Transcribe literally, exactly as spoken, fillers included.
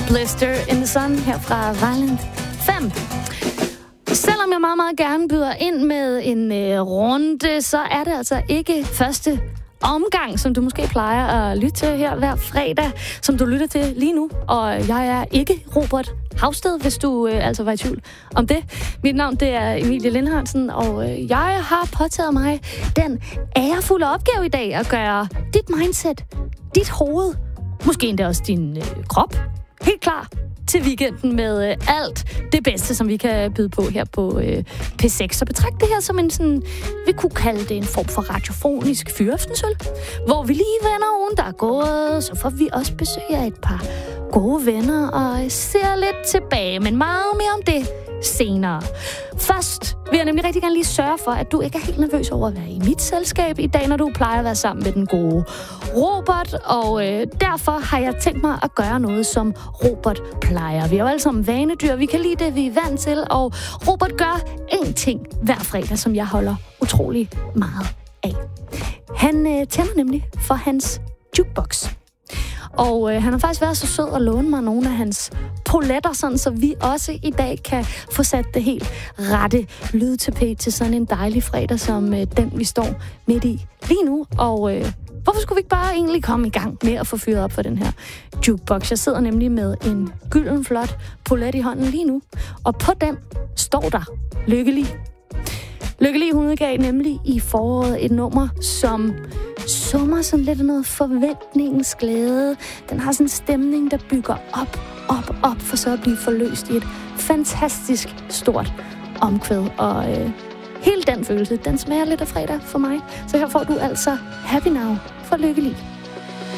Blister in the Sun her fra Violent fem. Selvom jeg meget, meget gerne byder ind med en øh, runde, så er det altså ikke første omgang, som du måske plejer at lytte til her hver fredag, som du lytter til lige nu. Og jeg er ikke Robert Havsted, hvis du øh, altså var i tvivl om det. Mit navn, det er Emilie Lindhartsen, og øh, jeg har påtaget mig den ærefulde opgave i dag at gøre dit mindset, dit hoved, måske endda også din øh, krop, helt klar til weekenden med øh, alt det bedste, som vi kan byde på her på øh, P seks. Så betragt det her som en sådan, vi kunne kalde det en form for radiofonisk fyraftensøl, hvor vi lige vender ugen, der er gået, så får vi også besøg af et par gode venner og ser lidt tilbage, men meget mere om det senere. Først vil jeg nemlig rigtig gerne lige sørge for, at du ikke er helt nervøs over at være i mit selskab i dag, når du plejer at være sammen med den gode Robert, og øh, derfor har jeg tænkt mig at gøre noget, som Robert plejer. Vi er jo alle sammen vanedyr, vi kan lide det, vi er vant til, og Robert gør én ting hver fredag, som jeg holder utrolig meget af. Han øh, tænder nemlig for hans jukebox. Og øh, han har faktisk været så sød at låne mig nogle af hans poletter, sådan, så vi også i dag kan få sat det helt rette lydtapet til sådan en dejlig fredag, som øh, den, vi står midt i lige nu. Og øh, hvorfor skulle vi ikke bare egentlig komme i gang med at få fyret op for den her jukebox? Jeg sidder nemlig med en gylden flot polet i hånden lige nu, og på den står der Lykkelig. Lykkelig, hun udgav nemlig i foråret et nummer, som summer sådan lidt af noget forventningens glæde. Den har sådan en stemning, der bygger op, op, op, for så at blive forløst i et fantastisk stort omkvæd. Og øh, hele den følelse, den smager lidt af fredag for mig. Så her får du altså Happy Now for Lykkelig.